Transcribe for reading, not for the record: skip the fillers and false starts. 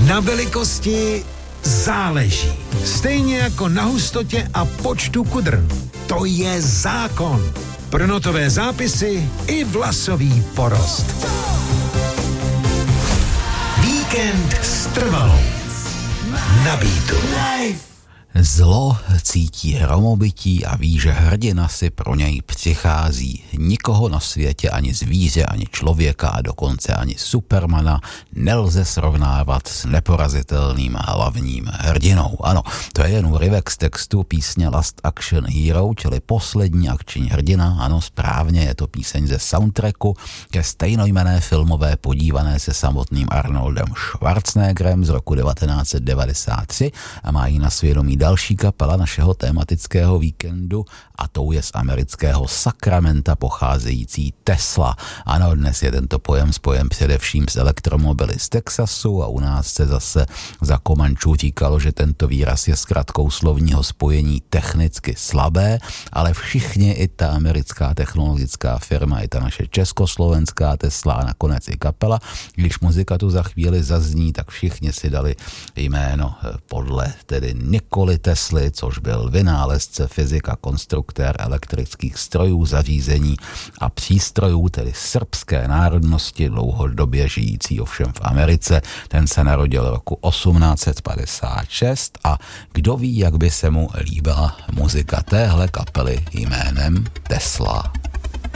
Na velikosti záleží. Stejně jako na hustotě a počtu kudrn. To je zákon. Pro notové zápisy i vlasový porost. Víkend s Trvalou. Na Beatu. Zlo cítí hromobytí a ví, že hrdina si pro něj přichází. Nikoho na světě, ani zvíře, ani člověka a dokonce ani Supermana nelze srovnávat s neporazitelným hlavním hrdinou. Ano, to je jen úryvek z textu písně Last Action Hero, čili poslední akční hrdina. Ano, správně, je to píseň ze soundtracku ke stejnojmenné filmové podívané se samotným Arnoldem Schwarzeneggerem z roku 1993 a má ji na svědomí další kapela našeho tematického víkendu a tou je z amerického Sacramenta pocházející Tesla. Ano, dnes je tento pojem spojen především s elektromobily z Texasu a u nás se zase za Komančů říkalo, že tento výraz je zkratkou slovního spojení technicky slabé, ale všichni, i ta americká technologická firma, i ta naše československá Tesla a nakonec i kapela, když muzika tu za chvíli zazní, tak všichni si dali jméno podle tedy Nikoli Tesly, což byl vynálezce, fyzika, konstruktér elektrických strojů, zařízení a přístrojů, tedy srbské národnosti, dlouhodobě žijící ovšem v Americe. Ten se narodil roku 1856 a kdo ví, jak by se mu líbila muzika téhle kapely jménem Tesla.